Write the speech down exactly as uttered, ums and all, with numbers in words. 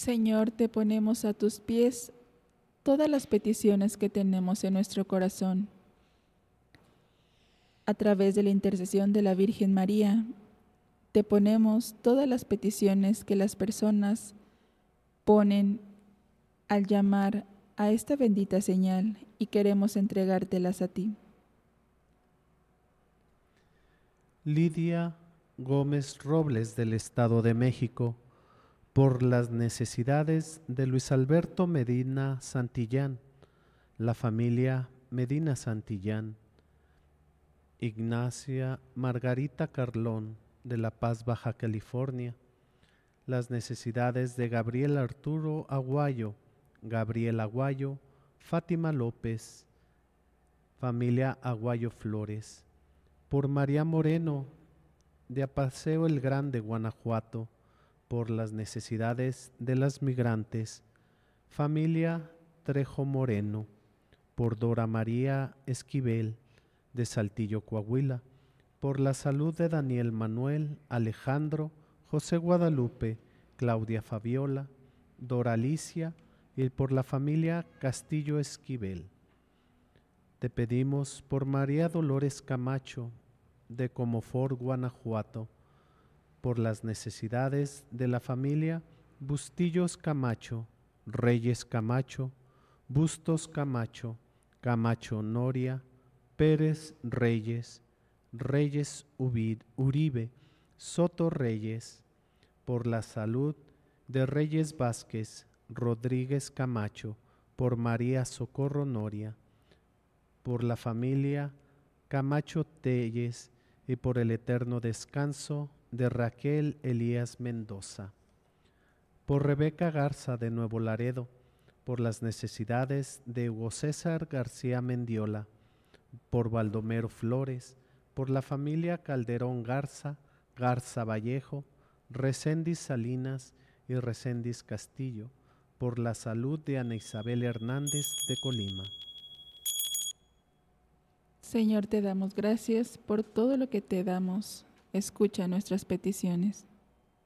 Señor, te ponemos a tus pies todas las peticiones que tenemos en nuestro corazón. A través de la intercesión de la Virgen María, te ponemos todas las peticiones que las personas ponen al llamar a esta bendita señal y queremos entregártelas a ti. Lidia Gómez Robles, del Estado de México, por las necesidades de Luis Alberto Medina Santillán, la familia Medina Santillán. Ignacia Margarita Carlón, de La Paz, Baja California, las necesidades de Gabriel Arturo Aguayo, Gabriel Aguayo, Fátima López, familia Aguayo Flores, por María Moreno, de Apaseo el Grande, Guanajuato, por las necesidades de las migrantes, familia Trejo Moreno, por Dora María Esquivel, de Saltillo, Coahuila, por la salud de Daniel Manuel, Alejandro, José Guadalupe, Claudia Fabiola, Dora Alicia y por la familia Castillo Esquivel. Te pedimos por María Dolores Camacho, de Comonfort, Guanajuato, por las necesidades de la familia Bustillos Camacho, Reyes Camacho, Bustos Camacho, Camacho Noria, Pérez Reyes, Reyes Uribe, Soto Reyes, por la salud de Reyes Vázquez, Rodríguez Camacho, por María Socorro Noria, por la familia Camacho Telles y por el eterno descanso de Raquel Elías Mendoza, por Rebeca Garza de Nuevo Laredo, por las necesidades de Hugo César García Mendiola, por Baldomero Flores, por la familia Calderón Garza, Garza Vallejo, Reséndiz Salinas y Reséndiz Castillo, por la salud de Ana Isabel Hernández de Colima. Señor, te damos gracias por todo lo que te damos. Escucha nuestras peticiones.